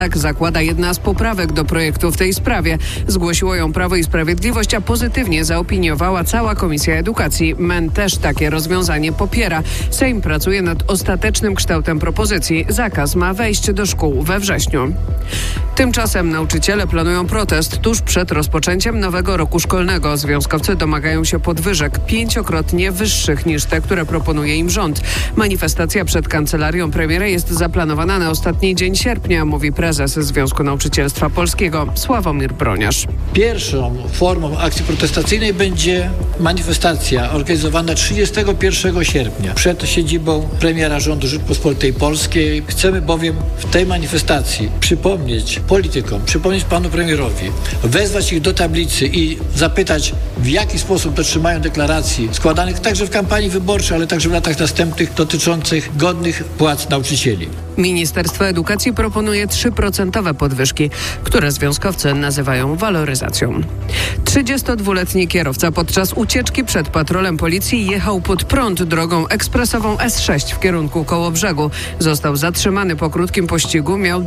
Tak zakłada jedna z poprawek do projektu w tej sprawie. Zgłosiło ją Prawo i Sprawiedliwość, a pozytywnie zaopiniowała cała Komisja Edukacji. MEN też takie rozwiązanie popiera. Sejm pracuje nad ostatecznym kształtem propozycji. Zakaz ma wejść do szkół we wrześniu. Tymczasem nauczyciele planują protest tuż przed rozpoczęciem nowego roku szkolnego. Związkowcy domagają się podwyżek 5-krotnie wyższych niż te, które proponuje im rząd. Manifestacja przed kancelarią premiera jest zaplanowana na ostatni dzień sierpnia, mówi prezes Związku Nauczycielstwa Polskiego Sławomir Broniarz. Pierwszą formą akcji protestacyjnej będzie manifestacja organizowana 31 sierpnia przed siedzibą premiera rządu Rzeczypospolitej Polskiej. Chcemy bowiem w tej manifestacji przypomnieć politykom, przypomnieć panu premierowi, wezwać ich do tablicy i zapytać, w jaki sposób dotrzymają deklaracji składanych także w kampanii wyborczej, ale także w latach następnych dotyczących godnych płac nauczycieli. Ministerstwo Edukacji proponuje 3% podwyżki, które związkowcy nazywają waloryzacją. 32-letni kierowca podczas ucieczki przed patrolem policji jechał pod prąd drogą ekspresową S6 w kierunku Kołobrzegu. Został zatrzymany po krótkim pościgu, miał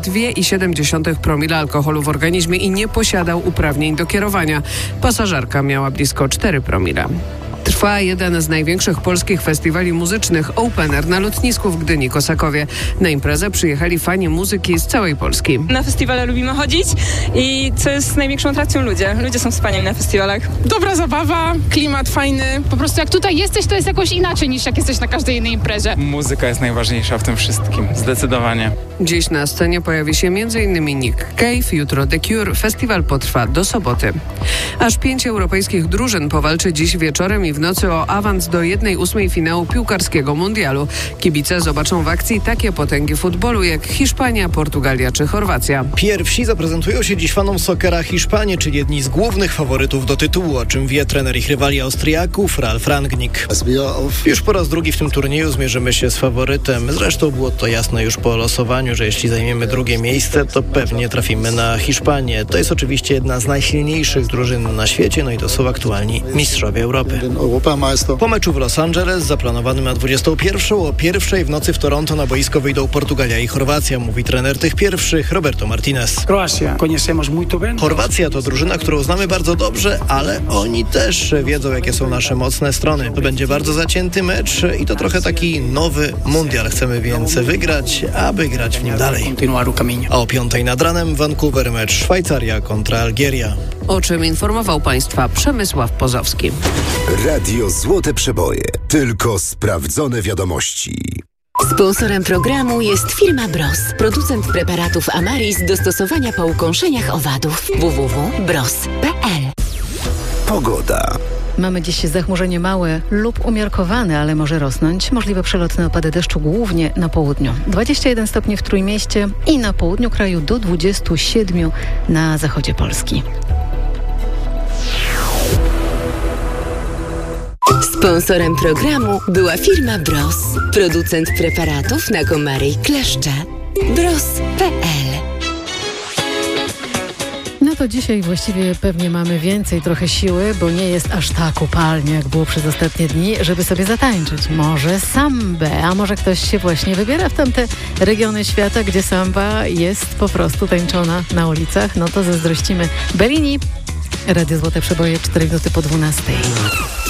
2,7 promila alkoholu w organizmie i nie posiadał uprawnień do kierowania. Pasażerka miała blisko 4 promile. Trwa jeden z największych polskich festiwali muzycznych Open Air na lotnisku w Gdyni-Kosakowie. Na imprezę przyjechali fani muzyki z całej Polski. Na festiwale lubimy chodzić i co jest największą atrakcją ludzie. Ludzie są wspaniali na festiwalach. Dobra zabawa, klimat fajny. Po prostu jak tutaj jesteś, to jest jakoś inaczej niż jak jesteś na każdej innej imprezie. Muzyka jest najważniejsza w tym wszystkim, zdecydowanie. Dziś na scenie pojawi się m.in. Nick Cave, jutro The Cure. Festiwal potrwa do soboty. Aż 5 europejskich drużyn powalczy dziś wieczorem i w nocy o awans do 1/8 finału piłkarskiego mundialu. Kibice zobaczą w akcji takie potęgi futbolu jak Hiszpania, Portugalia czy Chorwacja. Pierwsi zaprezentują się dziś fanom sokera Hiszpanie, czyli jedni z głównych faworytów do tytułu, o czym wie trener ich rywali Austriaków Ralf Rangnick. Już po raz drugi w tym turnieju zmierzymy się z faworytem. Zresztą było to jasne już po losowaniu, że jeśli zajmiemy drugie miejsce, to pewnie trafimy na Hiszpanię. To jest oczywiście jedna z najsilniejszych drużyn na świecie, no i to są aktualni mistrzowie Europy. Po meczu w Los Angeles, zaplanowanym na 21, o 1 w nocy w Toronto na boisko wyjdą Portugalia i Chorwacja, mówi trener tych pierwszych Roberto Martinez. Chorwacja to drużyna, którą znamy bardzo dobrze, ale oni też wiedzą, jakie są nasze mocne strony. To będzie bardzo zacięty mecz i to trochę taki nowy mundial. Chcemy więc wygrać, aby grać w nim dalej. A o 5 nad ranem Vancouver mecz Szwajcaria kontra Algieria. O czym informował Państwa Przemysław Pozowski. Radio Złote Przeboje. Tylko sprawdzone wiadomości. Sponsorem programu jest firma Bros, producent preparatów Amaris do stosowania po ukąszeniach owadów. www.bros.pl. Pogoda. Mamy dziś zachmurzenie małe lub umiarkowane, ale może rosnąć. Możliwe przelotne opady deszczu głównie na południu. 21 stopni w Trójmieście i na południu kraju do 27 na zachodzie Polski. Sponsorem programu była firma Bros, producent preparatów na komary i kleszcze. Bros.pl. No to dzisiaj właściwie pewnie mamy więcej trochę siły, bo nie jest aż tak upalnie, jak było przez ostatnie dni, żeby sobie zatańczyć. Może sambę, a może ktoś się właśnie wybiera w tamte regiony świata, gdzie samba jest po prostu tańczona na ulicach. No to zazdrościmy. Bellini, Radio Złote Przeboje, 4 minuty po 12.